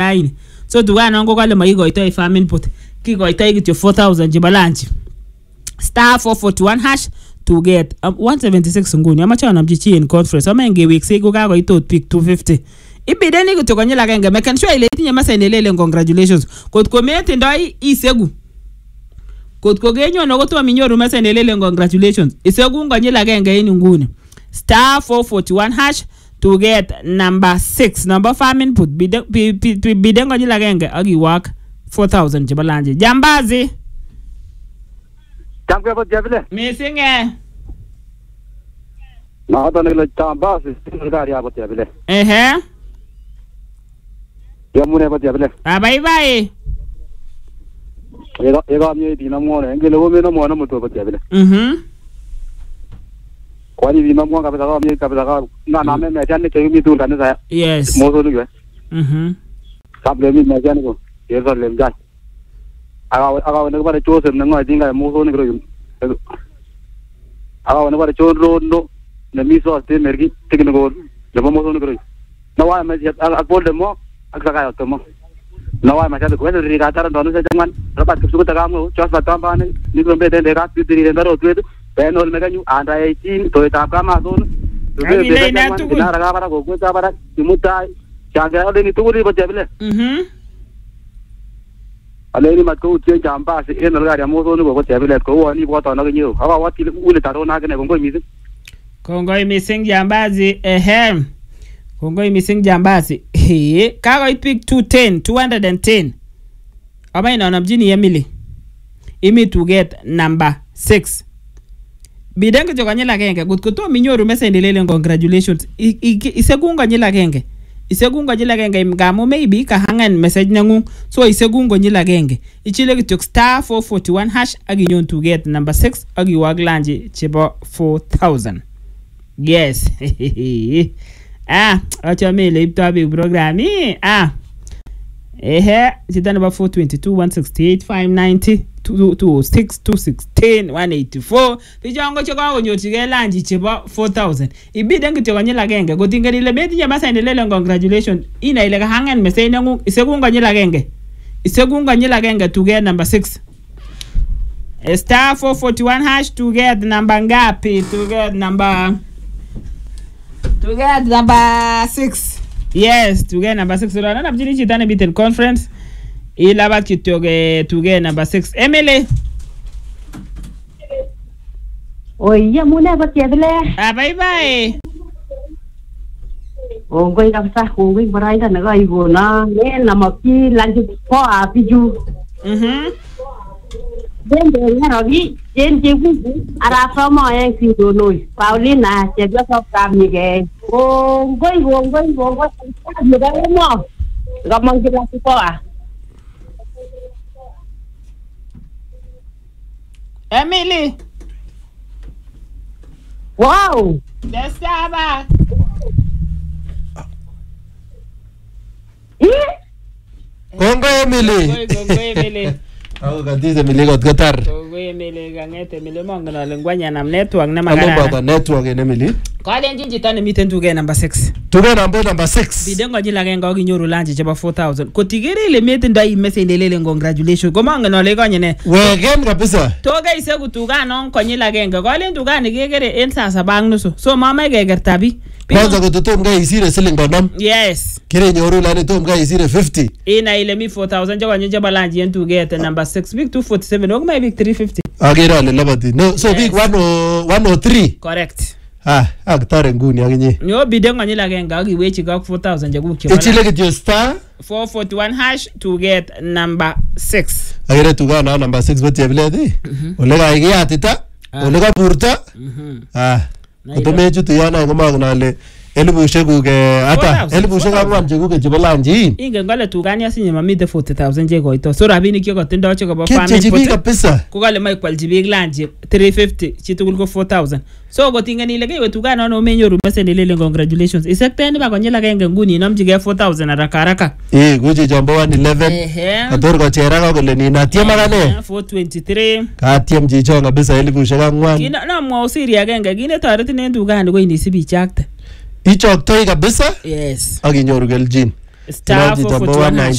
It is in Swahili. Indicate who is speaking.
Speaker 1: raini. So tukanon ko kale makikoitoi farm input. Kikoitoi kityo 4000 chebo lunch. Star 441 hash to get 176 nguni. Amache anamchi chi in conference. Ama ngewekse ko kakoit ot pick 250. Ibideni kityo konyil agenge. Make sure ile itinye message nelele congratulations. Kotko metindoi isegu. Kotko genyono kotomo minyoru message nelele congratulations. Isegu konyil agenge in nguni. Star 441 hash to get number 6. Number farm input. Biden konyil agenge agiwak 4000 chebo lunch. Jambazi.
Speaker 2: Jam kwa jabile.
Speaker 1: Missing
Speaker 2: Na hata nile Jambazi gari hapo jabile. Yamune hapo jabile.
Speaker 1: Bye bye.
Speaker 2: Ega mie dina muone ngele wome na muone muto hapo jabile. Kwani dina muone kapita na me jani ke mi tu ndani sa.
Speaker 1: Yes.
Speaker 2: Mozo ni. Kable mi me jani ko. Yeso lemja. Aga ne bare chose ne ngoi dinga mozo ni kro. Aga ne bare chon rondo ne mi so te mergi tikne ko le mozo ni kro. Na wa me ak bolde mo ak saka yo tomo. Na wa ma cha ko ne ri ga tar donu se jangan rapat ku ta gamu chos batam ba ni ko be de ga pi ri de ro tu penol me ganyu anda 18 to ta kama don. Tu be na raga bara ko ta bara timutai chaga ole ni tu ri bo jabile. Aleni matko utie Jambazi en gari mozo ni ko jabile ko woni bo to na ginyo. Aba wati ule taro na gane ko misi.
Speaker 1: Kongoi missing Jambazi. Kongoi missing Jambazi. Kago pick 210. Aba ina namjini Emily. Imi to get number 6. Bidengo jokanyela genge gutko to minyoru message ndelele congratulations. Isegunga nyela genge. Isegunga nyela genge ngamo maybe ka hangen message nangu. So isegunga nyela genge. Ichile kitok star 441 hash aginyon to get number 6 agiwag lanje chebo 4000. Yes. Acha mele iptabi programi. Chita number 422 168 590 206 216 184. Vijongo choko nyochige lanji chebo 4000. Ibide ngityo kanyila genge. Gotinga ile beti nyama sa ndelele congratulations. Ina ile hangen message nangu isegunga nyila genge. Isegunga nyila genge to get number 6. Star 441 hash to get number ngapi? To get number 6. Yes, to get number 6. So na mjini chitane biten conference. Ila bat kitoge to get number 6. Emily.
Speaker 3: Oye, muna bat yevle.
Speaker 1: Bye bye.
Speaker 3: Ongoi kapsa ongoi baraida naga igona. Ne namaki lanji po apiju. Dende ngarogi jenjebu arafa mo yang sidonoi. Paulina jebla so kamige. Ongoi ada mo. Gamang jela po
Speaker 1: Emily.
Speaker 3: Wow.
Speaker 1: Desaba.
Speaker 4: Kongo Emily. Ako kandize Emily got gatar.
Speaker 1: Kongo Emily gangete Emily mongana lengwanya na network na magara.
Speaker 4: Alo network en Emily.
Speaker 1: Kale njinji tane miten to get number 6.
Speaker 4: To get number 6.
Speaker 1: Bidengo jila genga oginyoru lanje cheba 4000. Kotigere ile meten dai message ndelele congratulations. Komangana le konyene.
Speaker 4: Wegen kabisa.
Speaker 1: Toga isegu tuga non konyila genga. Kale tuga ni gegere en sasa bang nusu. So mama gegertabi.
Speaker 4: Kwanza kutotom ga isire siling konom.
Speaker 1: Yes.
Speaker 4: Kire nyoru lani tom ga isire 50.
Speaker 1: Ina ile mi 4000 jawa nje balanje en to get number 6 big 247 og my big 350.
Speaker 4: Agira le labati. No, so big 103.
Speaker 1: Correct.
Speaker 4: Aktare nguni aginye.
Speaker 1: Nyo bidengo nyila genga agiwechi ga 4000 jagu kyo.
Speaker 4: Ichile kityo star
Speaker 1: 441 hash to get number 6.
Speaker 4: Agira tuga na number 6 bati abiledi. Olega igiyatita. Olega burta. Kutome chutu yana ngoma kunale elibushek kuke ata elibushek angwan chekuke chebo lanji.
Speaker 1: Inge ngale tugani asinye mamite 40000 je koito. So rabinik yo kotindo che kobo family
Speaker 4: pot. Kabisa.
Speaker 1: Ko kale mai kwalji big lanji 350 chitugul ko 4000. So gotingani ile kewe tugani ono menyoru message lele congratulations. Isekte ni ba konyela genge nguni namjige 4000 haraka.
Speaker 4: Goje jambo 111. Ador ko chera ka kole ni natie magane
Speaker 1: 423.
Speaker 4: Ka tiem jicho kabisa elibushek angwan.
Speaker 1: Kina na mwa usiri agenge gine tareti ne tugani ko inisibi chakte.
Speaker 4: Ichoktoi kabisa?
Speaker 1: Yes.
Speaker 4: Aginyoru geljin.
Speaker 1: Star 441